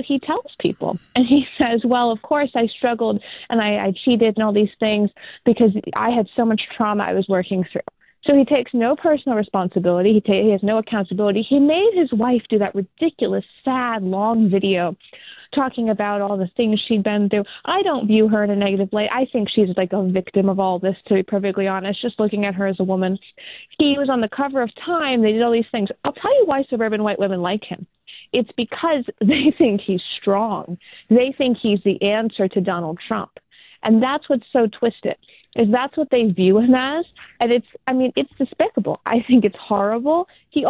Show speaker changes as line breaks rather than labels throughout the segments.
what he tells people. And he says, well, of course I struggled and I cheated and all these things because I had so much trauma I was working through. So he takes no personal responsibility. He has no accountability. He made his wife do that ridiculous, sad, long video talking about all the things she'd been through. I don't view her in a negative light. I think she's like a victim of all this, to be perfectly honest, just looking at her as a woman. He was on the cover of Time. They did all these things. I'll tell you why suburban white women like him. It's because they think he's strong. They think he's the answer to Donald Trump. And that's what's so twisted, is that's what they view him as. And it's despicable. I think it's horrible. He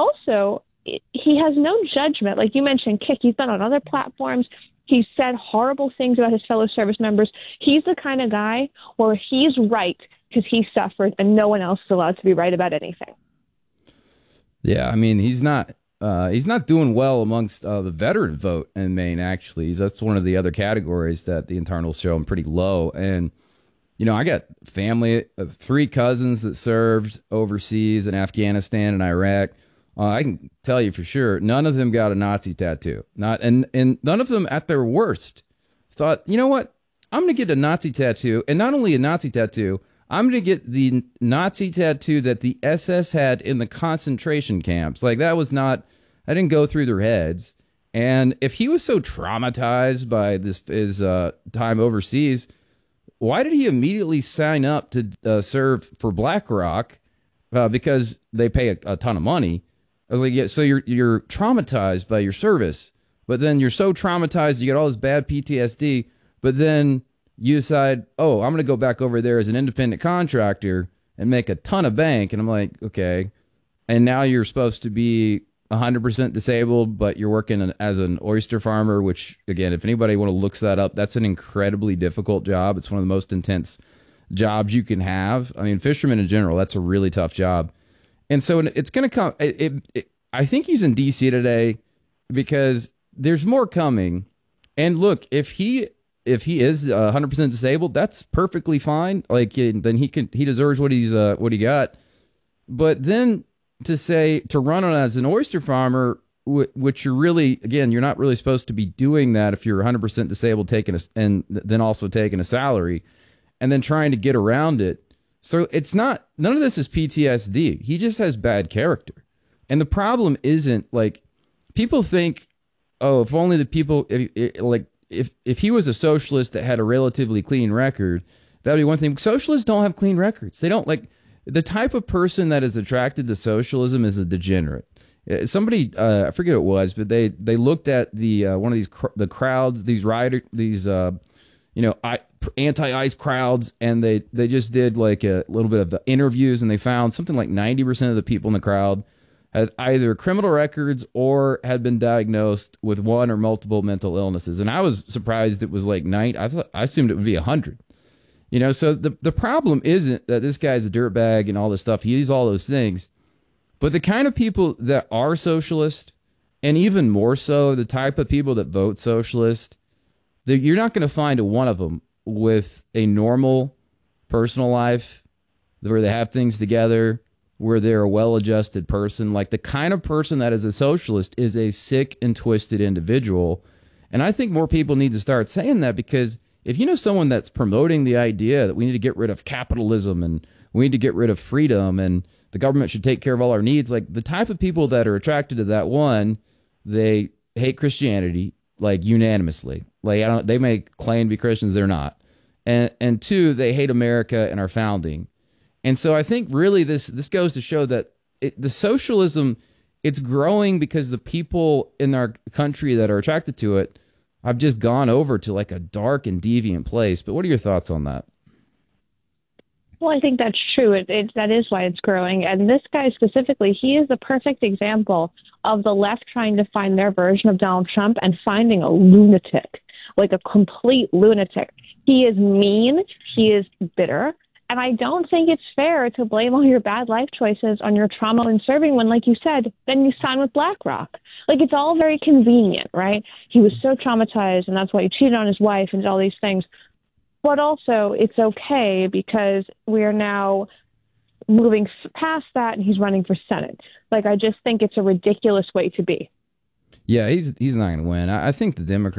has no judgment. Like you mentioned, Kick, he's been on other platforms. He's said horrible things about his fellow service members. He's the kind of guy where he's right because he suffered and no one else is allowed to be right about anything.
Yeah, I mean, he's not doing well amongst the veteran vote in Maine, actually. That's one of the other categories that the internals show him pretty low. And, you know, I got family, 3 cousins that served overseas in Afghanistan and Iraq. I can tell you for sure, none of them got a Nazi tattoo. And none of them at their worst thought, you know what, I'm going to get a Nazi tattoo. And not only a Nazi tattoo, I'm going to get the Nazi tattoo that the SS had in the concentration camps. Like that didn't go through their heads. And if he was so traumatized by his time overseas, why did he immediately sign up to serve for BlackRock? Because they pay a ton of money. I was like, yeah, so you're traumatized by your service, but then you're so traumatized, you get all this bad PTSD, but then you decide, oh, I'm going to go back over there as an independent contractor and make a ton of bank. And I'm like, okay. And now you're supposed to be 100% disabled, but you're working as an oyster farmer, which, again, if anybody want to look that up, that's an incredibly difficult job. It's one of the most intense jobs you can have. I mean, fishermen in general, that's a really tough job. And so it's going to come. I think he's in D.C. today because there's more coming. And look, if he is 100% disabled, that's perfectly fine. Like then he deserves what he got. But then to run on as an oyster farmer, which you're really, again, you're not really supposed to be doing that if you're 100% disabled, and then also taking a salary, and then trying to get around it. So none of this is PTSD. He just has bad character. And the problem isn't like people think, oh, if only the people, if he was a socialist that had a relatively clean record, that'd be one thing. Socialists don't have clean records. They don't like the type of person that is attracted to socialism is a degenerate. Somebody, I forget who it was, but they looked at one of the crowds, these anti-ICE crowds, and they just did like a little bit of the interviews, and they found something like 90% of the people in the crowd had either criminal records or had been diagnosed with one or multiple mental illnesses. And I was surprised it was like 9. I assumed it would be 100. You know, so the problem isn't that this guy's a dirtbag and all this stuff. He's all those things. But the kind of people that are socialist, and even more so the type of people that vote socialist, you're not going to find one of them with a normal personal life where they have things together, where they're a well-adjusted person. Like the kind of person that is a socialist is a sick and twisted individual. And I think more people need to start saying that, because if you know someone that's promoting the idea that we need to get rid of capitalism and we need to get rid of freedom and the government should take care of all our needs, like the type of people that are attracted to that, one, they hate Christianity, like unanimously. Like they may claim to be Christians, they're not. And two, they hate America and our founding. And so I think really this goes to show that the socialism, it's growing because the people in our country that are attracted to it have just gone over to like a dark and deviant place. But what are your thoughts on that?
Well, I think that's true. That is why it's growing. And this guy specifically, he is the perfect example of the left trying to find their version of Donald Trump and finding a lunatic, like a complete lunatic. He is mean. He is bitter. And I don't think it's fair to blame all your bad life choices on your trauma in serving when, like you said, then you sign with BlackRock. Like, it's all very convenient, right? He was so traumatized, and that's why he cheated on his wife and did all these things. But also, it's okay because we are now moving past that, and he's running for Senate. Like, I just think it's a ridiculous way to be.
Yeah, he's not going to win. I think the Democrats